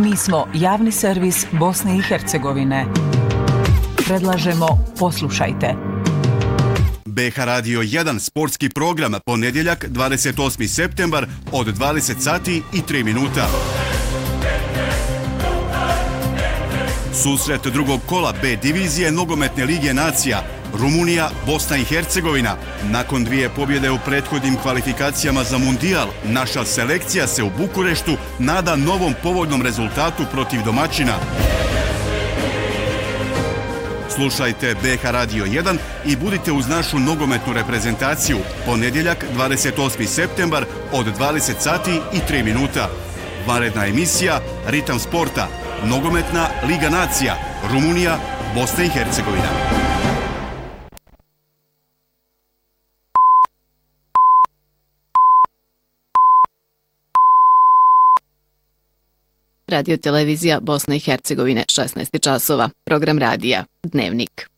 Mi smo javni servis Bosne i Hercegovine. Predlažemo poslušajte. BH Radio 1 sportski program ponedjeljak 28. septembar od 20 sati i 3 minuta. Susret drugog kola B divizije Nogometne lige nacija Rumunija, Bosna i Hercegovina. Nakon 2 pobjede u prethodnim kvalifikacijama za Mundijal, naša selekcija se u Bukureštu nada novom povoljnom rezultatu protiv domaćina. Slušajte BH Radio 1 i budite uz našu nogometnu reprezentaciju ponedjeljak 28. septembar od 20 sati i 3 minuta. Vanredna emisija Ritam sporta, Nogometna liga nacija, Rumunija, Bosna i Hercegovina. Radio televizija Bosne i Hercegovine, 16 časova. Program radija Dnevnik.